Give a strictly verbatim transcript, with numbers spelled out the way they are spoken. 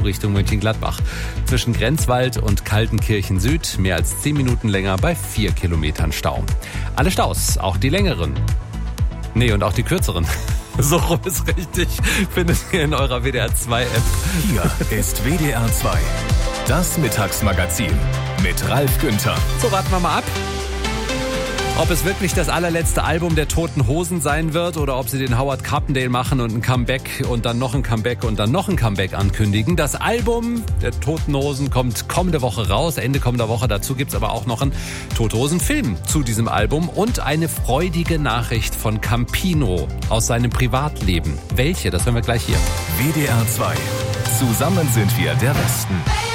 Richtung Mönchengladbach. Zwischen Grenzwald und Kaltenkirchen Süd mehr als zehn Minuten länger bei vier Kilometern Stau. Alle Staus, auch die längeren. Nee, und auch die kürzeren. So rum ist richtig. Findet ihr in eurer W D R zwei App. Hier ist W D R zwei. Das Mittagsmagazin mit Ralf Günther. So, warten wir mal ab, ob es wirklich das allerletzte Album der Toten Hosen sein wird oder ob sie den Howard Carpendale machen und ein Comeback und dann noch ein Comeback und dann noch ein Comeback ankündigen. Das Album der Toten Hosen kommt kommende Woche raus, Ende kommender Woche. Dazu gibt's aber auch noch einen Tote Hosen-Film zu diesem Album und eine freudige Nachricht von Campino aus seinem Privatleben. Welche? Das hören wir gleich hier. W D R zwei. Zusammen sind wir der Westen.